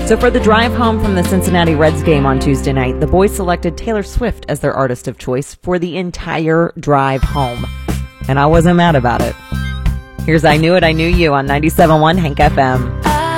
So for the drive home from the Cincinnati Reds game on Tuesday night, the boys selected Taylor Swift as their artist of choice for the entire drive home. And I wasn't mad about it. Here's I Knew It, I Knew You on 97.1 Hank FM.